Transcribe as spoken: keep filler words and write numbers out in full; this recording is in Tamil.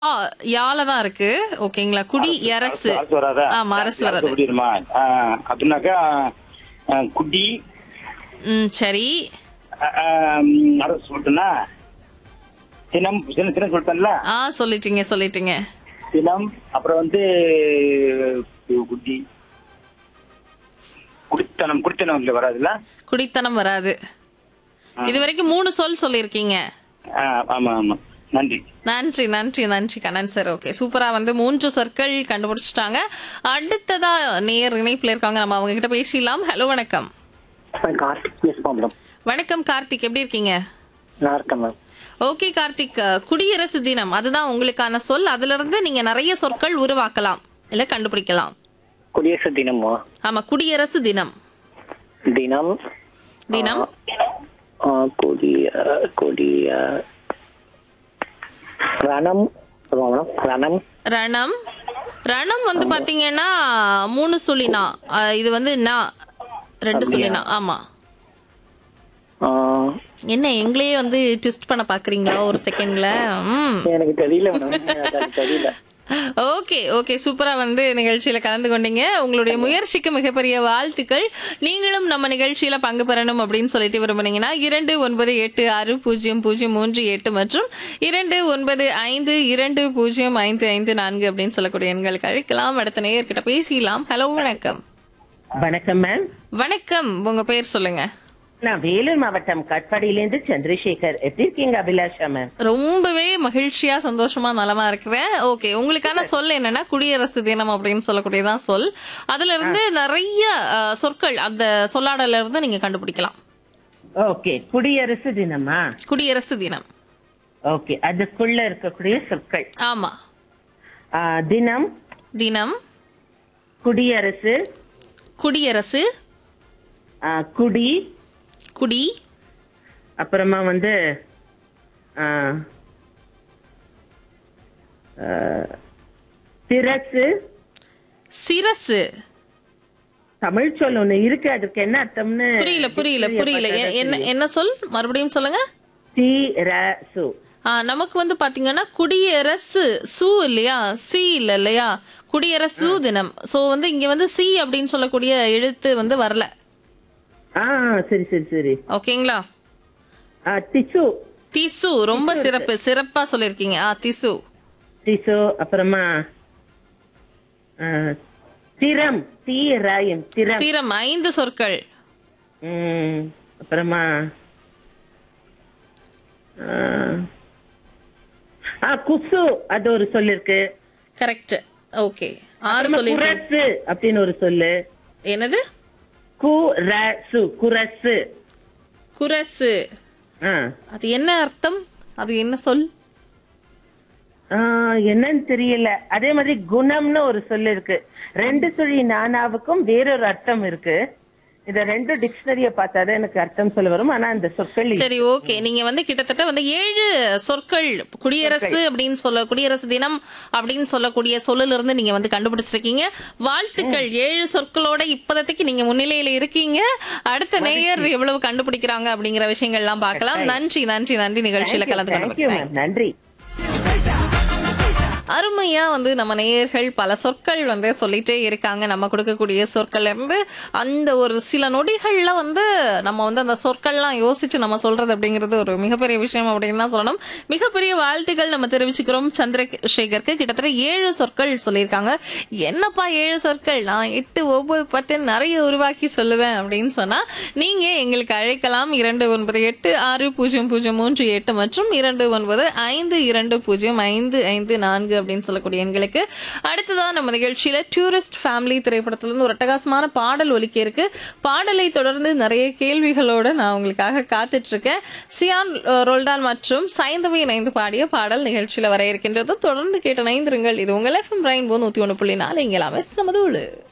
ஆ, யால தான் இருக்கு. ஓகேங்களா. குடி அரசு. அரசு வராதா? ஆமா, அரசு வராது. புரியுமா? அப்படின்னாக்கா ஆ, குடி ம் சரி. ஆ, ஆ, அரசு சொல்லிட்டுனா சினம் சின்ன சின்ன சொல்லிட்டேன்ல. ஆ சொல்லிட்டீங்க சொல்லிட்டீங்க. சினம் அப்புறம் வந்து குடி குடித்தனம் குடித்தனம் இல்ல வராதுல்ல. குடித்தனம் வராது. இது வரைக்கும் மூணு சொல் சொல்லிருக்கீங்க. ஆ, ஆமா ஆமா. நன்றி நன்றி நன்றி நன்றி கண்ணன் சார். ஓகே, சூப்பரா வந்து மூன்று சொற்கள் கண்டுபிடிச்சிட்டாங்க. அடுத்ததா நேர் இணைப்புல இருக்காங்க, நம்ம அவங்க கிட்ட பேசிடலாம். ஹலோ வணக்கம். கார்த்திக் பேசுமா மேடம்? வணக்கம் கார்த்திக், எப்படி இருக்கீங்க? நல்லா இருக்கேன் மேம். ஓகே கார்த்திக், குடியரசு தினம் அதுதான் உங்களுக்கான சொல். அதுல இருந்து நீங்க நிறைய சொற்கள் உருவாக்கலாம் இல்ல கண்டுபிடிக்கலாம். குடியரசு தினமா? ஆமா, குடியரசு தினம். தினம் தினம் ஆ, கொடிய கொடிய ரணம் சொல்லுவா மேடம்? ரணம் ரணம். ரணம் வந்து பாத்தீங்கன்னா மூணு சொல்லினா, அஹ் இது வந்து நா ரெண்டு சொல்லினா. ஆமா. ஆ, என்ன எங்களையே வந்து ட்விஸ்ட் பண்ண பாக்குறீங்களா ஒரு செகண்ட்ல? ம் எனக்கு தெரியல மேடம். எனக்கு தெரியல. ஓகே ஓகே, சூப்பரா வந்து நிகழ்ச்சியில கலந்து கொண்டீங்க. உங்களுடைய முயற்சிக்கு மிகப்பெரிய வாழ்த்துக்கள். நீங்களும் நம்ம நிகழ்ச்சியில பங்கு பெறணும் அப்படின்னு சொல்லிட்டு விரும்புனீங்கன்னா இரண்டு ஒன்பது எட்டு ஆறு பூஜ்ஜியம் பூஜ்ஜியம் மூன்று எட்டு மற்றும் இரண்டு ஒன்பது ஐந்து இரண்டு பூஜ்ஜியம் ஐந்து ஐந்து நான்கு அப்படின்னு சொல்லக்கூடிய எண்களுக்கு அழைக்கலாம். அடுத்த நேயர்கிட்ட பேசிடலாம். ஹலோ வணக்கம். வணக்கம் மேம். வணக்கம், உங்க பேர் சொல்லுங்க. நான் வேலூர் மாவட்டம் கட்பாடியிலேருந்து சந்திரசேகர். எப்படி இருக்கீங்க அபிலாஷா மேம்? ரொம்பவே மகிழ்ச்சியா சந்தோஷமா நலமா இருக்கிறேன். ஓகே, உங்களுக்கான சொல் என்னன்னா குடியரசு தினம் அப்படின்னு சொல்லக்கூடியதான் சொல். அதுல இருந்து நிறைய அஹ், சொற்கள் அந்த சொல்லாடல இருந்து நீங்க கண்டுபிடிக்கலாம். ஓகே, குடியரசு தினமா? குடியரசு தினம். ஓகே, அதுக்குள்ள இருக்கக்கூடிய சொற்கள். ஆமா. ஆ, தினம், தினம், குடியரசு, குடியரசு, ஆ, குடி, குடி, அப்புறமா வந்து ஆ, ஆ, சிரசு. சிரசு. தமிழ் சொல் ஒண்ணு இருக்கு, அதுக்கு என்ன அர்த்தம்னு புரியல புரியல புரியல. எ- என்ன என்ன சொல் மறுபடியும் சொல்லுங்க. சிரசு. ஆ, நமக்கு வந்து பாத்தீங்கன்னா குடியரசு சு இல்லையா, சி இல்ல இல்லையா, குடியரசு தினம். சோ வந்து இங்க வந்து சி அப்படின்னு சொல்லக்கூடிய எழுத்து வந்து வரல. ஆ, சரி சரி சரி. ஓகேங்களா. ஆ, திசு. திசு, ரொம்ப சிறப்பு, சிறப்பா சொல்லிருக்கீங்க. ஆ, திசு. திசு. அப்புறமா ஆ, திறம். தீராயம் திறம். சீரம். ஐந்து சொற்கள். ம், அப்புறமா ஆ, ஆ, குசு, அது ஒரு சொல் இருக்கு. கரெக்ட். ஓகே, ஆறு அப்புறமா சொல்லிருக்கீங்க. குரசு அப்படின்னு ஒரு சொல்லு. என்னது? குரசு. குரசு. குரசு. ஆ, அது என்ன அர்த்தம்? அது என்ன சொல்? ஆ, என்னன்னு தெரியல. அதே மாதிரி குணம்னு ஒரு சொல் இருக்கு. ரெண்டு சுழி நானாவுக்கும் வேறொரு அர்த்தம் இருக்கு. இத ரெண்டு டிக்ஷனரிய பார்த்தாதான் எனக்கு அர்த்தம் சொல்ல வரும். ஆனா இந்த சொற்கள் சரி, ஓகே. நீங்க வந்து கிட்டத்தட்ட வந்து ஏழு சொற்கள் குடியரசு அப்படின்னு சொல்ல, குடியரசு தினம் அப்படின்னு சொல்லக்கூடிய சொல்லுல இருந்து நீங்க வந்து கண்டுபிடிச்சிருக்கீங்க. வாழ்த்துக்கள். ஏழு சொற்களோட இப்போதைக்கு நீங்க முன்னிலையில இருக்கீங்க. அடுத்த நேயர் எவ்வளவு கண்டுபிடிக்கிறாங்க அப்படிங்கிற விஷயங்கள் எல்லாம் பார்க்கலாம். நன்றி நன்றி நன்றி நிகழ்ச்சியில கலந்து தேங்க்யூ கொண்டு மேம். நன்றி. அருமையா வந்து நம்ம நேயர்கள் பல சொற்கள் வந்து சொல்லிட்டே இருக்காங்க. நம்ம கொடுக்கக்கூடிய சொற்கள்ல இருந்து அந்த ஒரு சில நொடிகள்ல வந்து நம்ம வந்து அந்த சொற்கள்லாம் யோசிச்சு நம்ம சொல்றது அப்படிங்கிறது ஒரு மிகப்பெரிய விஷயம் அப்படின்னு தான் சொல்லணும். மிகப்பெரிய வாழ்த்துக்கள் நம்ம தெரிவிச்சுக்கிறோம் சந்திரசேகருக்கு. கிட்டத்தட்ட ஏழு சொற்கள் சொல்லியிருக்காங்க. என்னப்பா ஏழு சொற்கள், நான் எட்டு ஒன்பது பத்து நிறைய உருவாக்கி சொல்லுவேன் அப்படின்னு சொன்னா நீங்க எங்களுக்கு அழைக்கலாம். இரண்டு ஒன்பது எட்டு ஆறு பூஜ்ஜியம் பூஜ்ஜியம் மூன்று எட்டு மற்றும் இரண்டு ஒன்பது ஐந்து இரண்டு பூஜ்ஜியம் ஐந்து ஐந்து நான்கு அப்படின்னு சொல்லக்கூடிய எண்களுக்கு. அடுத்ததா நம்ம நிகழ்ச்சியில டூரிஸ்ட் ஃபேமிலி திரைப்படத்திலிருந்து ஒரு அட்டகாசமான பாடல் ஒலிக்க இருக்கு. பாடலை தொடர்ந்து நிறைய கேள்விகளோட நான் உங்களுக்காக காத்துட்டு இருக்கேன். சியான் ரோல்டான் மற்றும் சைந்தவி இணைந்து பாடிய பாடல் நிகழ்ச்சியில வர இருக்கின்றது. தொடர்ந்து கேட்ட நைந்திருங்கள். இது உங்கள் எஃப்எம் ரெயின்போ நூத்தி ஒன்று புள்ளி நாலு. இங்கே எல்லாமே சமதூளு.